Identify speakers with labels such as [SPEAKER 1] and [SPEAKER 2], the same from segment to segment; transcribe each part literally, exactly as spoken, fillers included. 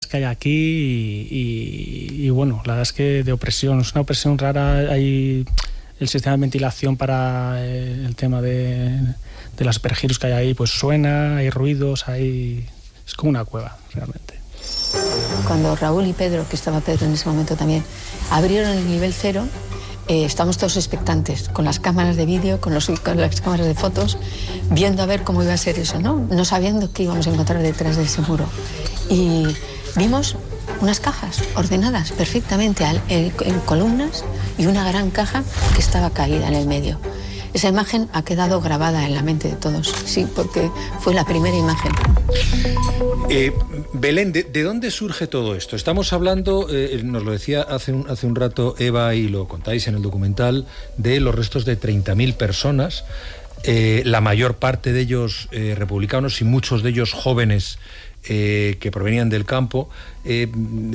[SPEAKER 1] que hay aquí y, y, y bueno, la verdad es que de opresión, es una opresión rara. Hay el sistema de ventilación para el tema de, de las pergiros que hay ahí, pues suena, hay ruidos, hay... es como una cueva, realmente.
[SPEAKER 2] Cuando Raúl y Pedro, que estaba Pedro en ese momento también, abrieron el nivel cero, eh, estábamos todos expectantes, con las cámaras de vídeo, con, los, con las cámaras de fotos, viendo a ver cómo iba a ser eso, ¿no? No sabiendo qué íbamos a encontrar detrás de ese muro. Y vimos unas cajas ordenadas perfectamente en, en columnas y una gran caja que estaba caída en el medio. Esa imagen ha quedado grabada en la mente de todos, sí, porque fue la primera imagen.
[SPEAKER 3] Eh, Belén, ¿de, ¿de dónde surge todo esto? Estamos hablando, eh, nos lo decía hace un, hace un rato Eva y lo contáis en el documental, de los restos de treinta mil personas, eh, la mayor parte de ellos eh, republicanos y muchos de ellos jóvenes eh, que provenían del campo, eh,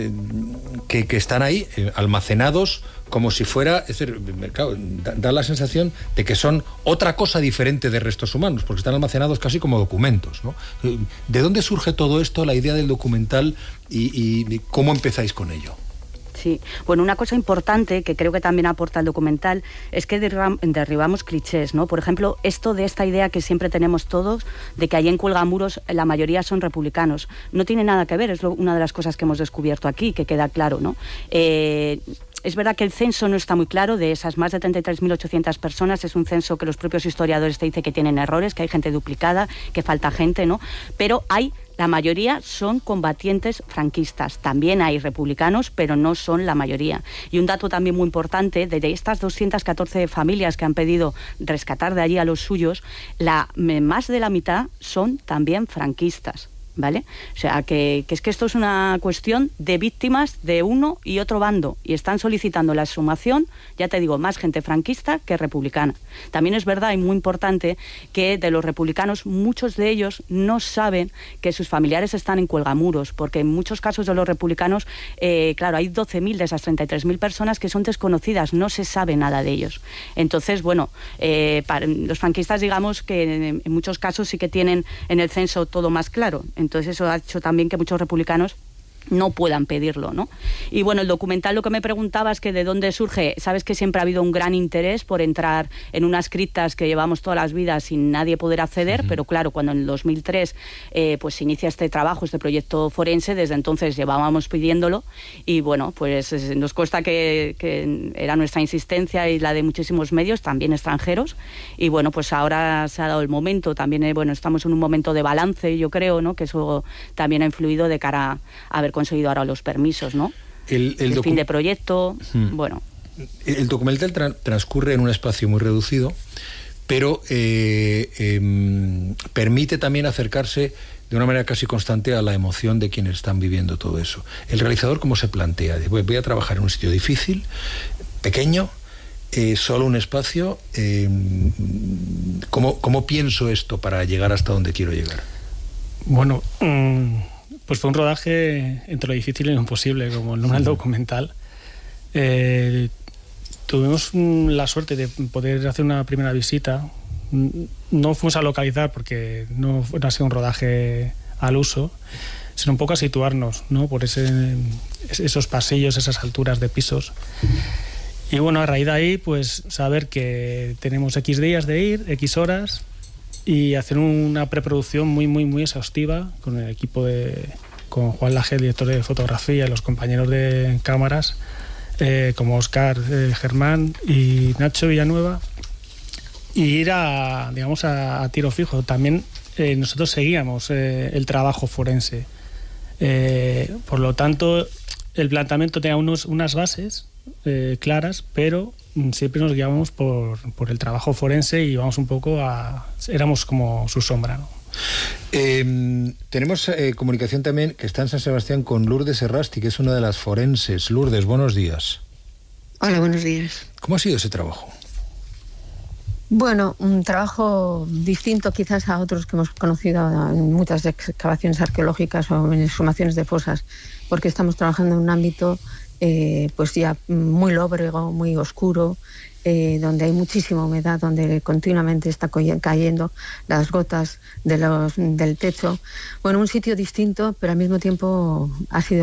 [SPEAKER 3] que, que están ahí eh, almacenados como si fuera, es decir, claro, da, da la sensación de que son otra cosa diferente de restos humanos, porque están almacenados casi como documentos, ¿no? ¿De dónde surge todo esto, la idea del documental y, y cómo empezáis con ello?
[SPEAKER 4] Sí, bueno, una cosa importante que creo que también aporta el documental es que derribamos clichés, ¿no? Por ejemplo, esto de esta idea que siempre tenemos todos de que allí en Cuelgamuros la mayoría son republicanos. No tiene nada que ver, es lo, una de las cosas que hemos descubierto aquí, que queda claro, ¿no? Eh... Es verdad que el censo no está muy claro, de esas más de treinta y tres mil ochocientas personas, es un censo que los propios historiadores te dicen que tienen errores, que hay gente duplicada, que falta gente, ¿no? Pero hay, la mayoría son combatientes franquistas, también hay republicanos, pero no son la mayoría. Y un dato también muy importante, de estas doscientas catorce familias que han pedido rescatar de allí a los suyos, la, más de la mitad son también franquistas. ¿Vale? O sea, que, que es que esto es una cuestión de víctimas de uno y otro bando y están solicitando la exhumación, ya te digo, más gente franquista que republicana. También es verdad y muy importante que de los republicanos muchos de ellos no saben que sus familiares están en Cuelgamuros, porque en muchos casos de los republicanos, eh, claro, hay doce mil de esas treinta y tres mil personas que son desconocidas, no se sabe nada de ellos. Entonces, bueno, eh, para los franquistas digamos que en, en muchos casos sí que tienen en el censo todo más claro. Entonces eso ha hecho también que muchos republicanos no puedan pedirlo, ¿no? Y bueno, el documental, lo que me preguntabas que de dónde surge, sabes que siempre ha habido un gran interés por entrar en unas criptas que llevamos todas las vidas sin nadie poder acceder, uh-huh. Pero claro, cuando en el dos mil tres eh, pues se inicia este trabajo, este proyecto forense, desde entonces llevábamos pidiéndolo y bueno, pues es, nos consta que, que era nuestra insistencia y la de muchísimos medios, también extranjeros, y bueno, pues ahora se ha dado el momento, también eh, bueno, estamos en un momento de balance, yo creo, ¿no? Que eso también ha influido de cara a ver conseguido ahora los permisos, ¿no? El, el, el fin de proyecto, hmm. bueno.
[SPEAKER 3] El documental tra- transcurre en un espacio muy reducido, pero eh, eh, permite también acercarse de una manera casi constante a la emoción de quienes están viviendo todo eso. El realizador, ¿cómo se plantea? Voy a trabajar en un sitio difícil, pequeño, eh, solo un espacio. Eh, ¿cómo, ¿Cómo pienso esto para llegar hasta donde quiero llegar?
[SPEAKER 1] Bueno... Um... Pues fue un rodaje entre lo difícil y lo imposible, como el nombre del documental. Eh, tuvimos la suerte de poder hacer una primera visita. No fuimos a localizar porque no, no ha sido un rodaje al uso, sino un poco a situarnos, ¿no? Por ese, esos pasillos, esas alturas de pisos. Y bueno, a raíz de ahí, pues saber que tenemos X días de ir, X horas... y hacer una preproducción muy, muy, muy exhaustiva con el equipo de... con Juan Laje, el director de fotografía, y los compañeros de cámaras, eh, como Óscar eh, Germán y Nacho Villanueva, y ir a, digamos, a, a tiro fijo. También eh, nosotros seguíamos eh, el trabajo forense. Eh, por lo tanto, el planteamiento tenía unos, unas bases eh, claras, pero siempre nos guiábamos por, por el trabajo forense y íbamos un poco a... éramos como su sombra, ¿no?
[SPEAKER 3] Eh, tenemos eh, comunicación también que está en San Sebastián con Lourdes Errasti, que es una de las forenses. Lourdes, buenos días.
[SPEAKER 5] Hola, buenos días.
[SPEAKER 3] ¿Cómo ha sido ese trabajo?
[SPEAKER 5] Bueno, un trabajo distinto quizás a otros que hemos conocido en muchas excavaciones arqueológicas o en exhumaciones de fosas, porque estamos trabajando en un ámbito eh, pues ya muy lóbrego, muy oscuro, eh, donde hay muchísima humedad, donde continuamente está cayendo las gotas de los, del techo. Bueno, un sitio distinto, pero al mismo tiempo ha sido